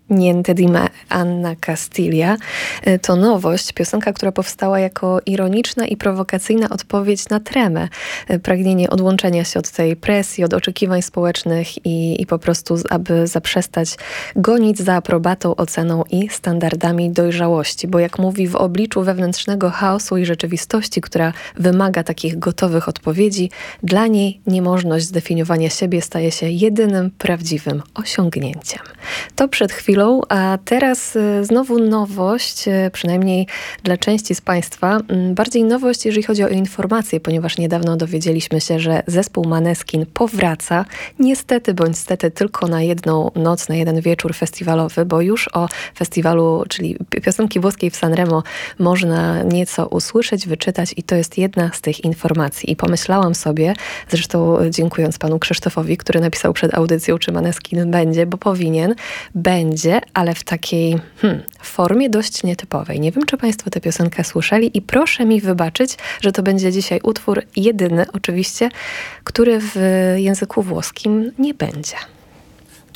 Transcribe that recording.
Niente di me Anna Castiglia to nowość, piosenka, która powstała jako ironiczna i prowokacyjna odpowiedź na tremę. Pragnienie odłączenia się od tej presji, od oczekiwań społecznych i po prostu, aby zaprzestać gonić za aprobatą, oceną i standardami dojrzałości. Bo jak mówi, w obliczu wewnętrznego chaosu i rzeczywistości, która wymaga takich gotowych odpowiedzi, dla niej niemożność zdefiniowania siebie staje się jedynym prawdziwym osiągnięciem. To przed chwilą, a teraz znowu nowość, przynajmniej dla części z Państwa. Bardziej nowość, jeżeli chodzi o informacje, ponieważ niedawno dowiedzieliśmy się, że zespół Måneskin powraca. Niestety bądź stety tylko na jedną noc, na jeden wieczór festiwalowy, bo już o festiwalu, czyli piosenki włoskiej w Sanremo można nieco usłyszeć, wyczytać i to jest jedna z tych informacji. I pomyślałam sobie, zresztą dziękując panu Krzysztofowi, który napisał przed audycją, czy Måneskin będzie, bo powinien, będzie, ale w takiej formie dość nietypowej. Nie wiem, czy Państwo tę piosenkę słyszeli i proszę mi wybaczyć, że to będzie dzisiaj utwór jedyny, oczywiście, który w języku włoskim nie będzie.